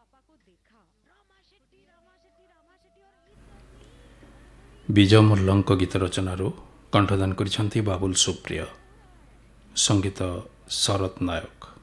विजय मल्ल गीत रचनार कंठदान करिसेंती बाबुल सुप्रिय, संगीत शरत नायक।